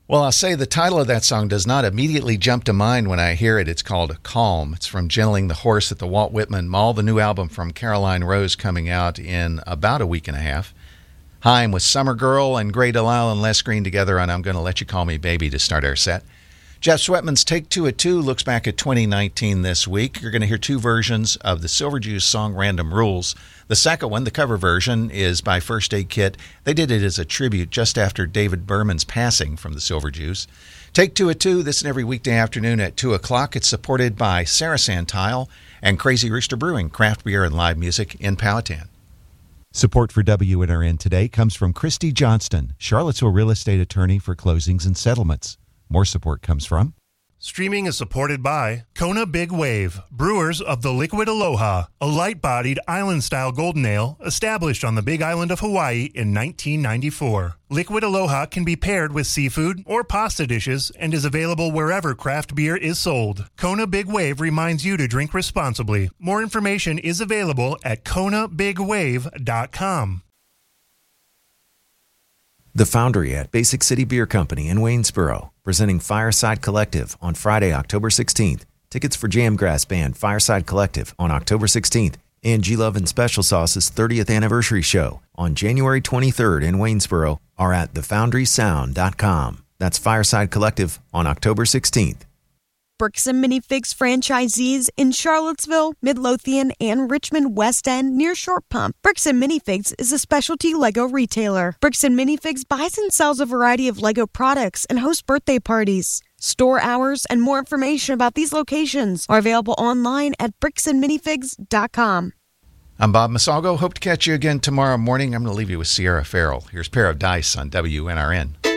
Well, I'll say the title of that song does not immediately jump to mind when I hear it. It's called Calm. It's from Gentling the Horse at the Walt Whitman Mall, the new album from Caroline Rose coming out in about a week and a half. Haim with Summer Girl and Gray Delisle and Les Green together on I'm Gonna Let You Call Me Baby to start our set. Jeff Sweatman's Take Two at 2 looks back at 2019 this week. You're going to hear two versions of the Silverjuice song Random Rules. The second one, the cover version, is by First Aid Kit. They did it as a tribute just after David Berman's passing from the Silverjuice. Take Two at 2, this and every weekday afternoon at 2 o'clock. It's supported by Sarasan Tile and Crazy Rooster Brewing, craft beer and live music in Powhatan. Support for WNRN today comes from Christy Johnston, Charlottesville real estate attorney for closings and settlements. More support comes from... Streaming is supported by Kona Big Wave, brewers of the Liquid Aloha, a light-bodied island-style golden ale established on the Big Island of Hawaii in 1994. Liquid Aloha can be paired with seafood or pasta dishes and is available wherever craft beer is sold. Kona Big Wave reminds you to drink responsibly. More information is available at konabigwave.com. The Foundry at Basic City Beer Company in Waynesboro, presenting Fireside Collective on Friday, October 16th. Tickets for Jamgrass band Fireside Collective on October 16th and G-Love and Special Sauce's 30th anniversary show on January 23rd in Waynesboro are at thefoundrysound.com. That's Fireside Collective on October 16th. Bricks and Minifigs franchisees in Charlottesville, Midlothian, and Richmond West End near Short Pump. Bricks and Minifigs is a specialty Lego retailer. Bricks and Minifigs buys and sells a variety of Lego products and hosts birthday parties. Store hours and more information about these locations are available online at bricksandminifigs.com. I'm Bob Masalgo. Hope to catch you again tomorrow morning. I'm going to leave you with Sierra Farrell. Here's Pair of Dice on WNRN.